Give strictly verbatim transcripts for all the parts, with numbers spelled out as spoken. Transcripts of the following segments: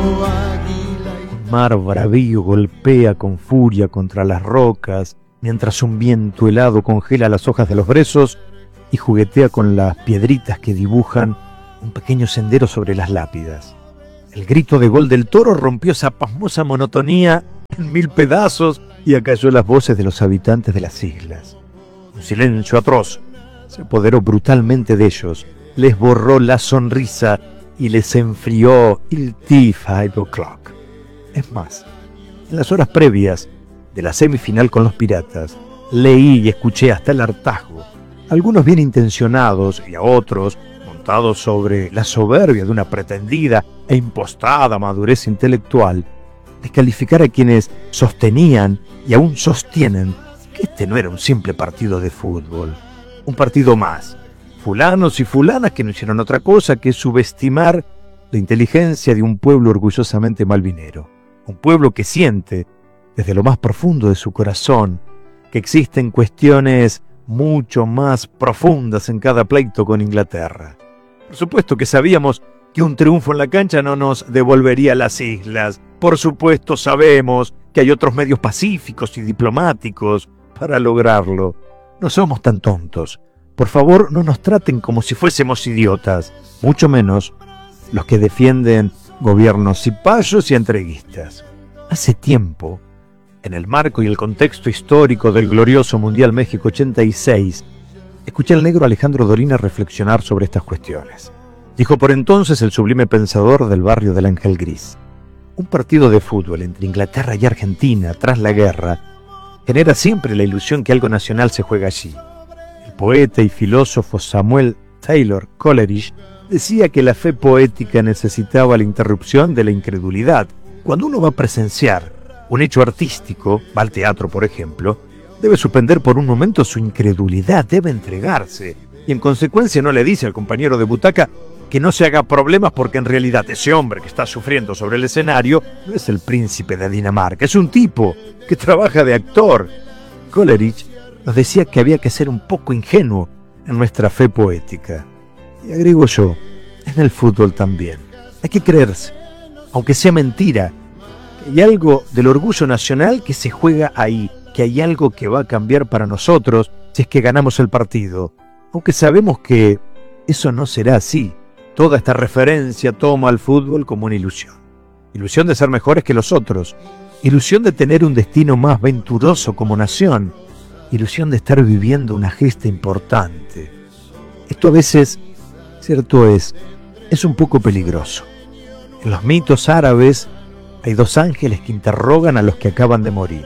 Un mar bravío golpea con furia contra las rocas, mientras un viento helado congela las hojas de los brezos y juguetea con las piedritas que dibujan un pequeño sendero sobre las lápidas. El grito de gol del Toro rompió esa pasmosa monotonía en mil pedazos y acalló las voces de los habitantes de las islas. Un silencio atroz se apoderó brutalmente de ellos, les borró la sonrisa y les enfrió el T cinco o'clock. Es más, en las horas previas de la semifinal con los Piratas, leí y escuché hasta el hartazgo, algunos bien intencionados y a otros montados sobre la soberbia de una pretendida e impostada madurez intelectual, descalificar a quienes sostenían y aún sostienen que este no era un simple partido de fútbol, un partido más. Fulanos y fulanas que no hicieron otra cosa que subestimar la inteligencia de un pueblo orgullosamente malvinero. Un pueblo que siente, desde lo más profundo de su corazón, que existen cuestiones mucho más profundas en cada pleito con Inglaterra. Por supuesto que sabíamos que un triunfo en la cancha no nos devolvería las islas. Por supuesto sabemos que hay otros medios pacíficos y diplomáticos para lograrlo. No somos tan tontos. Por favor, no nos traten como si fuésemos idiotas, mucho menos los que defienden gobiernos cipayos y entreguistas. Hace tiempo, en el marco y el contexto histórico del glorioso Mundial México ochenta y seis, escuché al negro Alejandro Dolina reflexionar sobre estas cuestiones. Dijo por entonces el sublime pensador del barrio del Ángel Gris: un partido de fútbol entre Inglaterra y Argentina tras la guerra genera siempre la ilusión que algo nacional se juega allí. El poeta y filósofo Samuel Taylor Coleridge decía que la fe poética necesitaba la interrupción de la incredulidad. Cuando uno va a presenciar un hecho artístico, va al teatro por ejemplo, debe suspender por un momento su incredulidad, debe entregarse, y en consecuencia no le dice al compañero de butaca que no se haga problemas porque en realidad ese hombre que está sufriendo sobre el escenario no es el príncipe de Dinamarca, es un tipo que trabaja de actor. Coleridge nos decía que había que ser un poco ingenuo en nuestra fe poética. Y agrego yo, en el fútbol también. Hay que creerse, aunque sea mentira, que hay algo del orgullo nacional que se juega ahí, que hay algo que va a cambiar para nosotros si es que ganamos el partido. Aunque sabemos que eso no será así. Toda esta referencia toma al fútbol como una ilusión. Ilusión de ser mejores que los otros. Ilusión de tener un destino más venturoso como nación. Ilusión de estar viviendo una gesta importante. Esto a veces, cierto es, es un poco peligroso. En los mitos árabes hay dos ángeles que interrogan a los que acaban de morir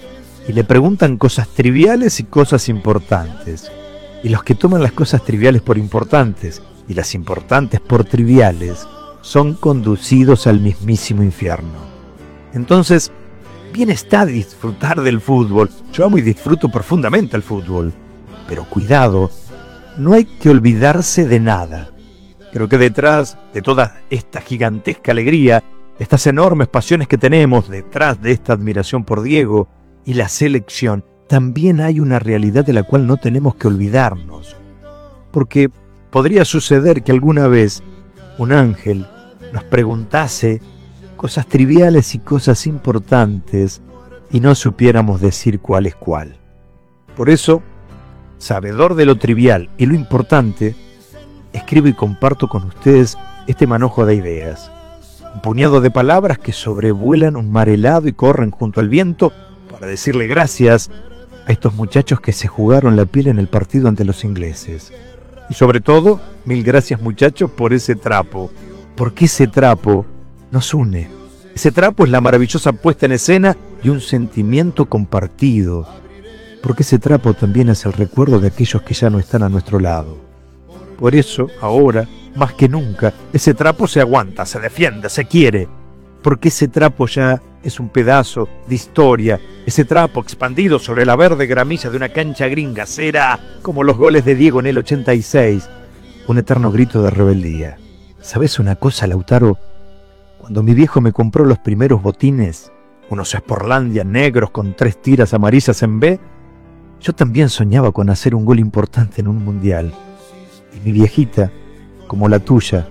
y le preguntan cosas triviales y cosas importantes. Y los que toman las cosas triviales por importantes y las importantes por triviales son conducidos al mismísimo infierno. Entonces, bien está disfrutar del fútbol. Yo amo y disfruto profundamente el fútbol. Pero cuidado, no hay que olvidarse de nada. Creo que detrás de toda esta gigantesca alegría, estas enormes pasiones que tenemos, detrás de esta admiración por Diego y la selección, también hay una realidad de la cual no tenemos que olvidarnos. Porque podría suceder que alguna vez un ángel nos preguntase cosas triviales y cosas importantes y no supiéramos decir cuál es cuál. Por eso, sabedor de lo trivial y lo importante, escribo y comparto con ustedes este manojo de ideas. Un puñado de palabras que sobrevuelan un mar helado y corren junto al viento para decirle gracias a estos muchachos que se jugaron la piel en el partido ante los ingleses. Y sobre todo, mil gracias muchachos por ese trapo, porque ese trapo nos une. Ese trapo es la maravillosa puesta en escena de un sentimiento compartido, porque ese trapo también es el recuerdo de aquellos que ya no están a nuestro lado. Por eso, ahora, más que nunca, ese trapo se aguanta, se defiende, se quiere, porque ese trapo ya es un pedazo de historia. Ese trapo expandido sobre la verde gramilla de una cancha gringa será, como los goles de Diego en el ochenta y seis, un eterno grito de rebeldía. ¿Sabes una cosa, Lautaro? Cuando mi viejo me compró los primeros botines, unos Sportlandia negros con tres tiras amarillas en B, yo también soñaba con hacer un gol importante en un mundial. Y mi viejita, como la tuya,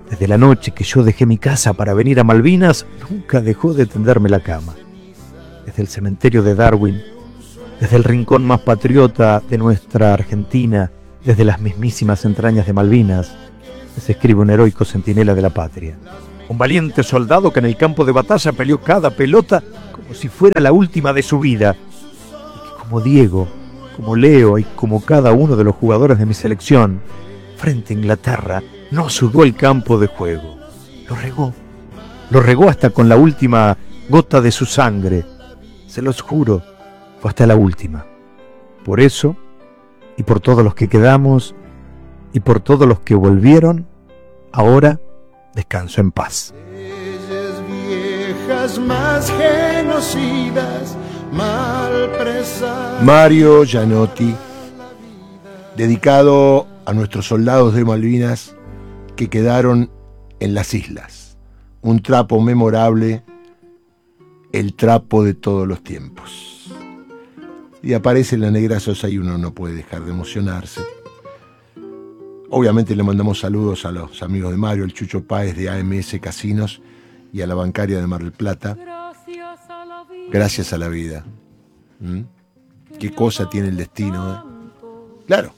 Desde la noche que yo dejé mi casa para venir a Malvinas, nunca dejó de tenderme la cama. Desde el cementerio de Darwin, desde el rincón más patriota de nuestra Argentina, desde las mismísimas entrañas de Malvinas, se escribe un heroico centinela de la patria. Un valiente soldado que en el campo de batalla peleó cada pelota como si fuera la última de su vida. Y que como Diego, como Leo y como cada uno de los jugadores de mi selección, frente a Inglaterra, no sudó el campo de juego. Lo regó. Lo regó hasta con la última gota de su sangre. Se los juro, fue hasta la última. Por eso, y por todos los que quedamos, y por todos los que volvieron, ahora descanso en paz. Leyes viejas más genocidas, mal presas. Mario Gianotti, dedicado a nuestros soldados de Malvinas que quedaron en las islas. Un trapo memorable, el trapo de todos los tiempos. Y aparece en la Negra Sosa y uno no puede dejar de emocionarse. Obviamente le mandamos saludos a los amigos de Mario, el Chucho Páez de A M S Casinos y a la bancaria de Mar del Plata. Gracias a la vida. ¿Mm? ¿Qué cosa tiene el destino? ¿Eh? Claro.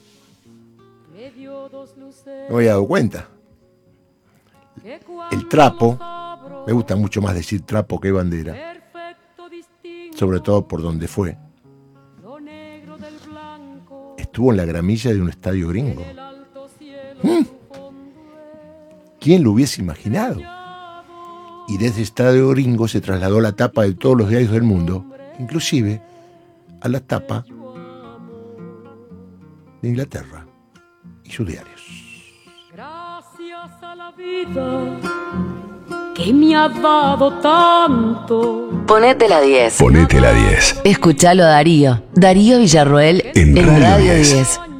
No me había dado cuenta. El trapo, me gusta mucho más decir trapo que bandera, sobre todo por donde fue. Estuvo en la gramilla de un estadio gringo. ¿Mm? ¿Quién lo hubiese imaginado? Y desde estadio gringo se trasladó la tapa de todos los diarios del mundo, inclusive a la tapa de Inglaterra y sus diarios. Gracias a la vida que me ha dado tanto. Ponete la diez. Ponete la diez. Escuchalo a Darío. Darío Villarroel en, en Radio Radio diez. diez.